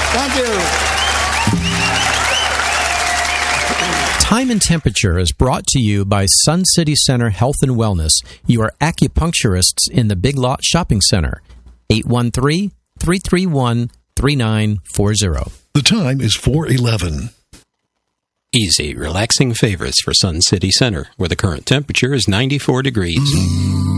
Thank you. Time and Temperature is brought to you by Sun City Center Health and Wellness, your acupuncturists in the Big Lot Shopping Center. 813-331-3940. The time is 4:11. Easy, relaxing favorites for Sun City Center, where the current temperature is 94 degrees.